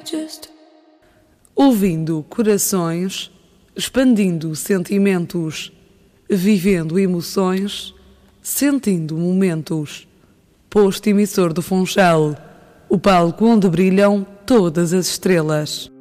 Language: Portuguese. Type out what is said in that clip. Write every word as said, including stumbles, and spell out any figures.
Ouvindo corações, expandindo sentimentos, vivendo emoções, sentindo momentos. Posto emissor do Funchal, o palco onde brilham todas as estrelas.